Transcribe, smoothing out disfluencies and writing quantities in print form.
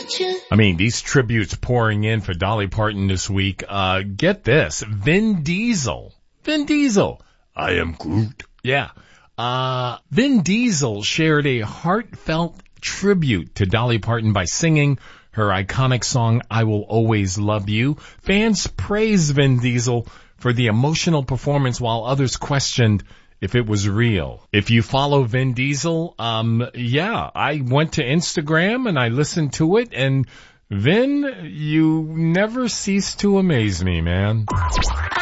I mean, these tributes pouring in for Dolly Parton this week. Get this. Vin Diesel. I am Groot. Yeah. Vin Diesel shared a heartfelt tribute to Dolly Parton by singing her iconic song, I Will Always Love You. Fans praised Vin Diesel for the emotional performance while others questioned if it was real. If you follow Vin Diesel, I went to Instagram and I listened to it, and Vin, you never cease to amaze me, man.